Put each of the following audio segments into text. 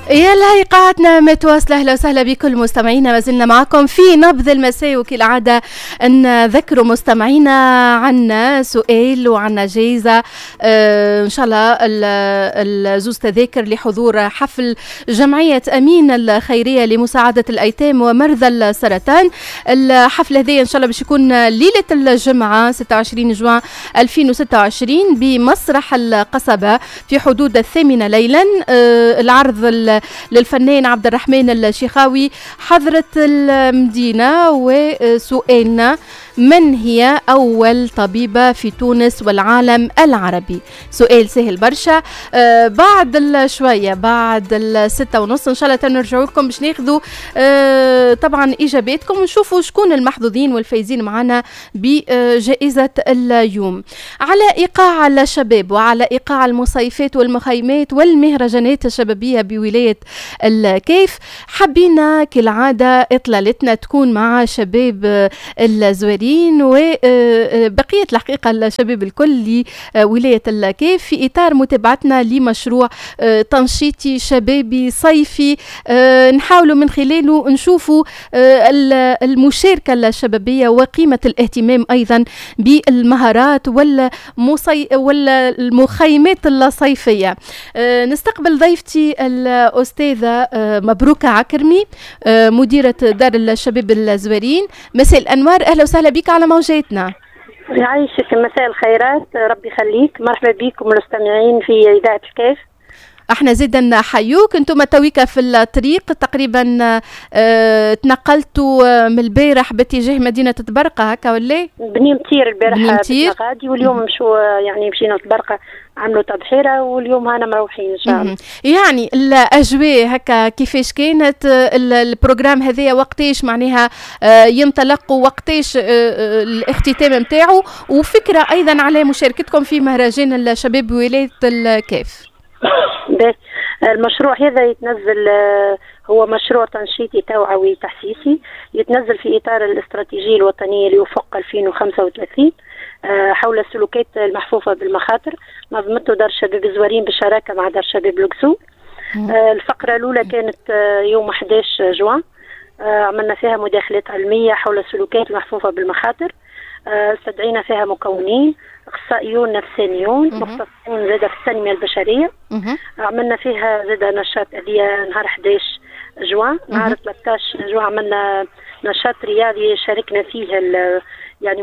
يا لهي قاعدنا متواصلة. أهلا وسهلا بكل مستمعينا، ما زلنا معكم في نبض المساء، وكالعادة نذكروا مستمعينا عنا سؤال وعنا جائزة إن شاء الله الزوز تذاكر لحضور حفل جمعية أمين الخيرية لمساعدة الأيتام ومرضى السرطان. الحفل هذا إن شاء الله باش يكون ليلة الجمعة 26 جوان 2026 بمسرح القصبة في حدود 8 ليلا. العرض للفنان عبد الرحمن الشيخاوي حضرة المدينة. وسؤالنا: من هي أول طبيبة في تونس والعالم العربي؟ سؤال سهل برشا. بعد شوية بعد 6:30 إن شاء الله تنرجعوا لكم باش ناخذوا طبعا إجاباتكم ونشوفوا شكون المحظوظين والفايزين معنا بجائزة اليوم. على إيقاع الشباب وعلى إيقاع المصيفات والمخيمات والمهرجانات الشبابية بولاية الكيف، حبينا كالعادة إطلالتنا تكون مع شباب الزوارين وبقية الحقيقة الشباب الكل لولاية الكيف في إطار متابعتنا لمشروع تنشيطي شبابي صيفي نحاولوا من خلاله نشوفوا المشاركة الشبابية وقيمة الاهتمام أيضا بالمهارات والمخيمات الصيفية. نستقبل ضيفتي الأستاذة مبروكة عكرمي، مديرة دار الشباب الزوارين. مساء الأنوار، أهلا وسهلا بك على موجاتنا. يعيشك، مساء الخيرات، ربي يخليك. مرحبا بكم المستمعين في إذاعة الكيف. احنا زيدا نحيوك. انتم تويكا في الطريق تقريبا، تنقلتوا من البارح باتجاه مدينة تبرقة هكا ولا؟ بني مطير البارح غادي، واليوم مشوا يعني مشينا تبرقة عملوا تبحيرة، واليوم هانا مروحين ان شاء الله. يعني الاجواء هكا كيفاش كانت؟ البروجرام هذايا وقتاش معناها ينطلق وقتاش الاختتام نتاعو؟ وفكرة ايضا على مشاركتكم في مهرجان الشباب بولاية الكيف. المشروع هذا يتنزل، هو مشروع تنشيطي توعوي تحسيسي، يتنزل في إطار الاستراتيجية الوطنية لوفق 2035 حول السلوكات المحفوفة بالمخاطر، نظمته دار شباب الزوارين بالشراكة مع دار شباب لوكسو. الفقرة الأولى كانت يوم 11 جوان، عملنا فيها مداخلات علمية حول السلوكات المحفوفة بالمخاطر. استدعينا فيها مكونين، اخصائيون نفسانيون مختصين زاده في التنميه البشريه. عملنا فيها زاده نشاط اللي نهار 11 جوان. نهار 13 جوان عملنا نشاط رياضي شاركنا فيه يعني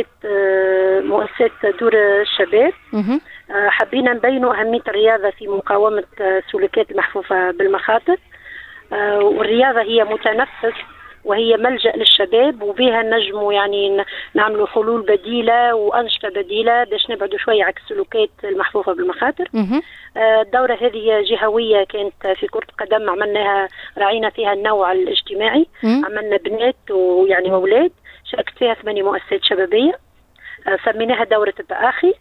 مؤسسات دور الشباب. حبينا نبينوا اهميه الرياضه في مقاومه السلوكات المحفوفه بالمخاطر. والرياضه هي متنفس وهي ملجأ للشباب، وبها نجموا يعني نعملوا حلول بديلة وأنشطة بديلة باش نبعدوا شوية عن السلوكات المحفوفة بالمخاطر. الدورة هذه جهوية كانت في كرة قدم، عملناها راعينا فيها النوع الاجتماعي. عملنا بنات ويعني وأولاد، شاركت فيها 8 مؤسسات شبابية، سميناها دورة التآخي.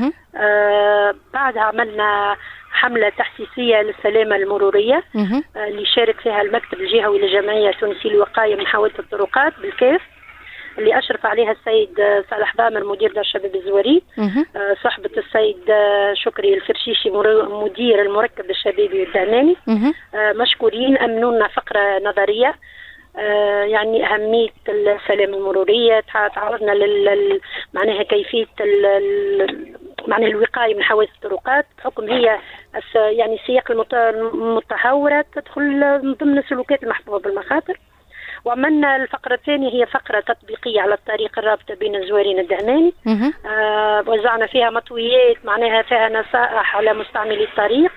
بعدها عملنا حملة تحسيسية للسلامة المرورية اللي شارك فيها المكتب الجهوي للجمعية التونسية للوقاية من حوادث الطرقات بالكيف، اللي أشرف عليها السيد صالح ضامر مدير دار شباب الزوارين، صحبة السيد شكري الفرشيشي مدير المركب الشبابي والدعماني. مشكورين. أمنونا فقرة نظرية يعني أهمية السلامة المرورية، تعرضنا معناها كيفية معناها الوقاية من حوادث الطرقات، بحكم هي يعني السياق المتهورة تدخل ضمن السلوكات المحفوفة بالمخاطر. وعملنا الفقرة الثانية هي فقرة تطبيقية على الطريق الرابطة بين الزوارين الدهماني. وزعنا فيها مطويات معناها فيها نصائح على مستعملي الطريق.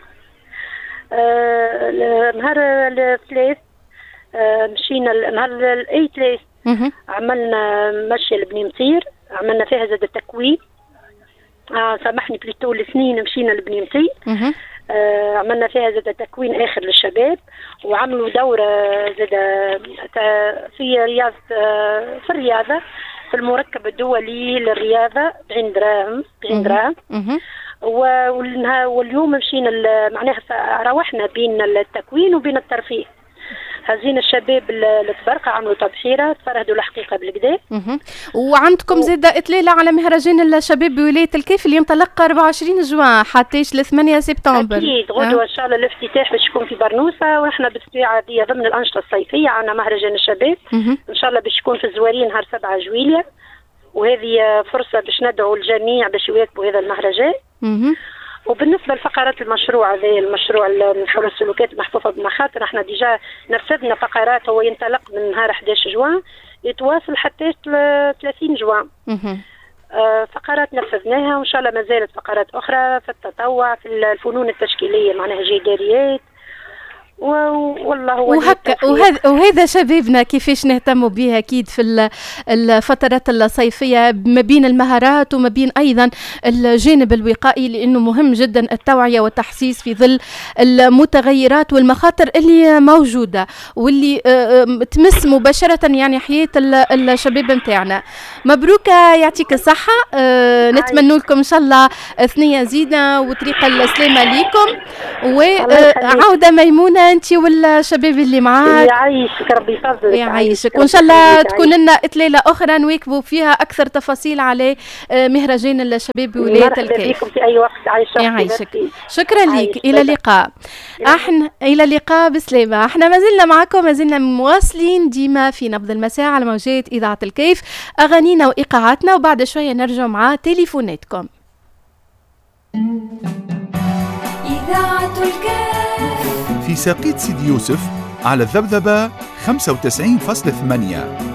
نهار الثلاث مشينا، نهار الاي 3 عملنا مشي لبني مطير، عملنا فيها زاد تكوين. سامحني بليتو الاثنين مشينا لبني مطير. عملنا فيها زاد تكوين آخر للشباب، وعملوا دورة زاد في رياضة في الرياضة في المركب الدولي للرياضة ب20 دراهم. واليوم مشينا معناها روحنا بين التكوين وبين الترفيه. هزين الشباب التبرقة عملوا تبحيرة تفرهدوا الحقيقة بالكدا. وعندكم زادة إطلالة على مهرجان الشباب بولاية الكيف اللي ينطلق 24 جوان حتى ل 8 سبتمبر. أكيد غدوة إن شاء الله الافتتاح باش يكون في برنوسة، ونحن بالطبيعة دي ضمن الأنشطة الصيفية عنا مهرجان الشباب إن شاء الله باش يكون في الزوارين نهار 7 جويلية، وهذه فرصة باش ندعو الجميع باش يواكبوا هذا المهرجان. وبالنسبة لفقرات المشروع هذا المشروع حول السلوكات المحفوفة بمخاطر، احنا ديجا نفذنا فقرات، هو ينطلق من نهار 11 جوان يتواصل حتى 30 جوان. فقرات نفذناها، وإن شاء الله ما زالت فقرات أخرى في التطوع في الفنون التشكيلية معناها جداريات والله وهكا. وهذا شبابنا كيفاش نهتموا به اكيد في الفترات الصيفيه ما بين المهارات وما بين ايضا الجانب الوقائي، لانه مهم جدا التوعيه والتحسيس في ظل المتغيرات والمخاطر اللي موجوده واللي تمس مباشره يعني حياه الشباب نتاعنا. مبروك يعطيك الصحه، نتمنى لكم ان شاء الله ثنيه زينه وطريقه السلامه ليكم، وعوده ميمونه انت والشباب اللي معاك. يعيشك ربي يفضلك. يعيشك، وان شاء الله تكون لنا إطلالة اخرى نواكبوا فيها اكثر تفاصيل على مهرجان الشباب بولاية الكيف. مرحبا بكم في اي وقت. يعيشك، شكرا لك. الى اللقاء. احنا الى اللقاء بسلامة. احنا ما زلنا معكم، ما زلنا مواصلين ديما في نبض المساء على موجات اذاعة الكيف، اغانينا وايقاعاتنا، وبعد شوية نرجع مع تليفوناتكم. إذاعة الكيف في ساقيت سيدي يوسف على الذبذبة 95.8.